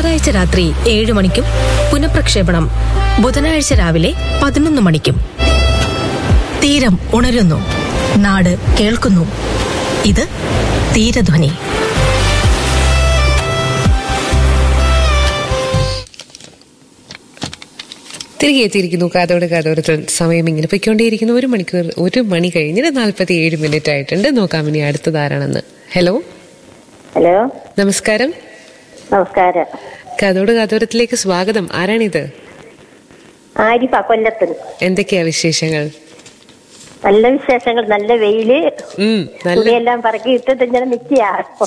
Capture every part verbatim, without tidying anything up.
ഞായറാഴ്ച രാത്രി ഏഴ് മണിക്കും പുനഃപ്രക്ഷേപണം ബുധനാഴ്ച രാവിലെ പതിനൊന്ന് മണിക്കും. തീരം ഉണരുന്നു, നാട് കേൾക്കുന്നു. ഇത് തീരധ്വനി. തിരികെ എത്തിയിരിക്കുന്നു കാതോട് കാതോരത്തിൽ. സമയം ഇങ്ങനെ പൊയ്ക്കൊണ്ടേയിരിക്കുന്നു. ഒരു മണിക്കൂർ ഒരു മണി കഴിഞ്ഞിട്ട് നാൽപ്പത്തി ഏഴ് മിനിറ്റ് ആയിട്ടുണ്ട്. നോക്കാം ഇനി അടുത്തതാരാണെന്ന്. ഹലോ ഹലോ, നമസ്കാരം. നമസ്കാരം. കാതോട് കാതോരത്തിലേക്ക് സ്വാഗതം. ആരാണിത്? ആരിഫ, കൊല്ലത്തിന്. എന്തൊക്കെയാ വിശേഷങ്ങൾ? നല്ല വിശേഷങ്ങൾ. നല്ല വെയില്, തുണിയെല്ലാം പറക്കി ഇട്ടിട്ട് ഇങ്ങനെ നിൽക്കുക.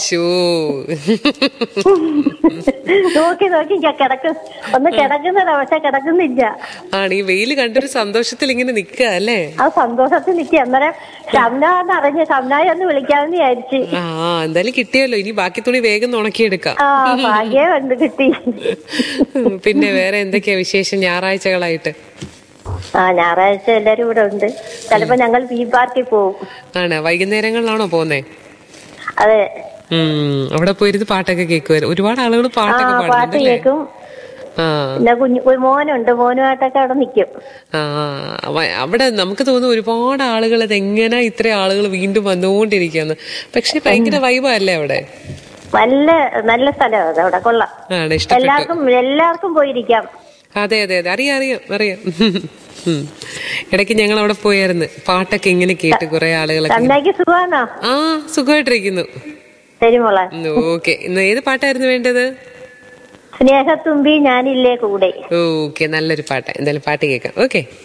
നോക്കി നോക്കി കിടക്കും, ഒന്ന് കിടക്കുന്നതാ, പക്ഷെ കിടക്കുന്നില്ല. ആണ് ഈ വെയില് കണ്ടൊരു സന്തോഷത്തിൽ ഇങ്ങനെ നിക്കുക അല്ലേ? ആ സന്തോഷത്തിൽ നിൽക്കുക. അന്നേരം ഷംനാന്ന് അറിഞ്ഞ് ഷംനായി ഒന്ന് വിളിക്കാമെന്ന് വിചാരിച്ചു. ആ എന്തായാലും കിട്ടിയല്ലോ. ഇനി ബാക്കി തുണി വേഗം ഉണക്കിയെടുക്കാം. ആ ഭാഗ്യം ഉണ്ട്, കിട്ടി. പിന്നെ വേറെ എന്തൊക്കെയാ വിശേഷം ഞായറാഴ്ചകളായിട്ട്? ആ ഞായറാഴ്ച എല്ലാരും ഇവിടെ ഉണ്ട്. ചിലപ്പോ ഞങ്ങൾ ബി പാർക്കിൽ പോകും. ആണ്, വൈകുന്നേരങ്ങളിലാണോ പോന്നേ? അതെ. അവിടെ പോയിരുന്ന് പാട്ടൊക്കെ കേൾക്കുമായിരുന്നു. ഒരുപാട് ആളുകൾ പാട്ടൊക്കെ പാട്ട് കേൾക്കും. പിന്നെ കുഞ്ഞു മോനുണ്ട്, മോനുമായിട്ടൊക്കെ അവിടെ നിൽക്കും. ആ അവിടെ നമുക്ക് തോന്നുന്നു ഒരുപാട് ആളുകൾ, അതെങ്ങനെ ഇത്ര ആളുകൾ വീണ്ടും വന്നുകൊണ്ടിരിക്കുകയെന്ന്. പക്ഷെ ഭയങ്കര വൈബല്ലേ അവിടെ. നല്ല നല്ല സ്ഥലമാണ് അവിടെ, കൊള്ളാം. എല്ലാവർക്കും എല്ലാവർക്കും പോയിരിക്കാം. അതെ അതെ അതെ, അറിയാം അറിയാം അറിയാം. ഇടയ്ക്ക് ഞങ്ങൾ അവിടെ പോയായിരുന്നു. പാട്ടൊക്കെ ഇങ്ങനെ കേട്ട് കുറെ ആളുകളൊക്കെ. സുഖമാണോ? ആ സുഖമായിട്ടിരിക്കുന്നു. ഓക്കെ, ഇന്ന് ഏത് പാട്ടായിരുന്നു വേണ്ടത്? സ്നേഹത്തുമ്പി ഞാനില്ലേ കൂടെ. ഓക്കെ, നല്ലൊരു പാട്ട്. എന്തായാലും പാട്ട് കേൾക്കാം. ഓക്കെ.